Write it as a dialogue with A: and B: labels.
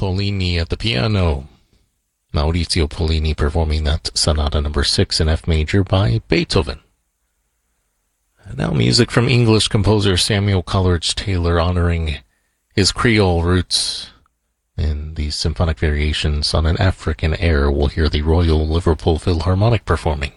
A: Pollini at the piano. Maurizio Pollini performing that Sonata number 6 in F major by Beethoven. And now music from English composer Samuel Coleridge Taylor honoring his Creole roots in these symphonic variations on an African air. We'll hear the Royal Liverpool Philharmonic performing.